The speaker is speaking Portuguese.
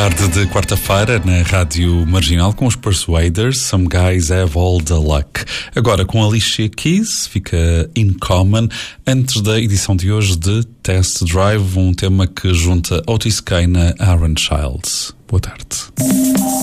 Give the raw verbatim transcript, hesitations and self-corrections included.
tarde de quarta-feira na Rádio Marginal com os Persuaders, Some Guys Have All the Luck. Agora com Alicia Keys, fica In Common, antes da edição de hoje de Test Drive, um tema que junta Otis Kane a Aaron Childs. Boa tarde.